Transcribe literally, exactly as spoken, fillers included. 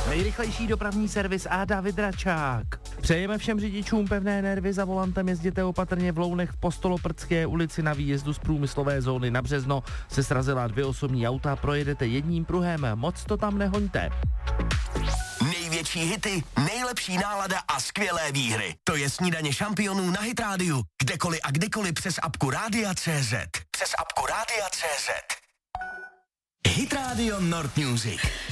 Nejrychlejší dopravní servis a David Račák. Přejeme všem řidičům pevné nervy, za volantem jezděte opatrně. V Lounech v Postoloprdské ulici na výjezdu z průmyslové zóny na Březno se srazila dvě osobní auta, projedete jedním pruhem, moc to tam nehoňte. Největší hity, nejlepší nálada a skvělé výhry. To je Snídaně šampionů na Hit Rádiu. Kdekoliv a kdykoliv přes apku Rádia tečka cé zet. Přes apku Rádia tečka cé zet. Hit Radio Nord Music.